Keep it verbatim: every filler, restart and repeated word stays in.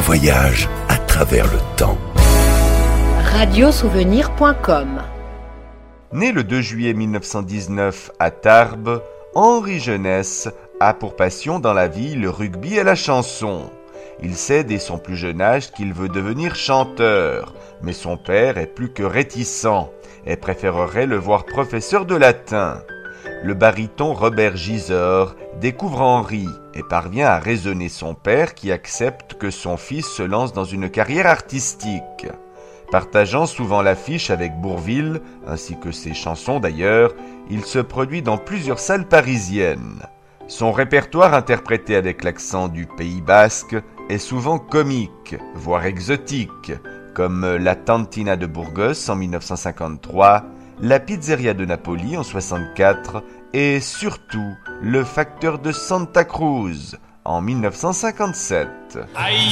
voyage à travers le temps. radio souvenir point com. Né le deux juillet mille neuf cent dix-neuf à Tarbes, Henri Jeunesse a pour passion dans la vie le rugby et la chanson. Il sait dès son plus jeune âge qu'il veut devenir chanteur, mais son père est plus que réticent et préférerait le voir professeur de latin. Le baryton Robert Gisors découvre Henri et parvient à raisonner son père qui accepte que son fils se lance dans une carrière artistique. Partageant souvent l'affiche avec Bourvil, ainsi que ses chansons d'ailleurs, il se produit dans plusieurs salles parisiennes. Son répertoire interprété avec l'accent du Pays basque est souvent comique, voire exotique, comme La Tantina de Burgos en mille neuf cent cinquante-trois, La Pizzeria de Napoli en soixante-quatre et surtout Le Facteur de Santa Cruz en mille neuf cent cinquante-sept. Aïe